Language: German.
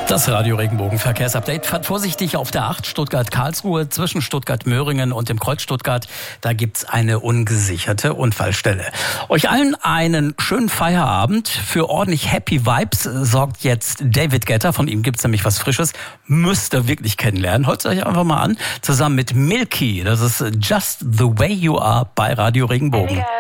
Das Radio Regenbogen Verkehrsupdate fährt vorsichtig auf der 8 Stuttgart-Karlsruhe zwischen Stuttgart-Möhringen und dem Kreuz Stuttgart. Da gibt's eine ungesicherte Unfallstelle. Euch allen einen schönen Feierabend. Für ordentlich Happy Vibes sorgt jetzt David Guetta. Von ihm gibt's nämlich was Frisches. Müsst ihr wirklich kennenlernen. Hört euch einfach mal an. Zusammen mit Milky. Das ist Just the Way You Are bei Radio Regenbogen.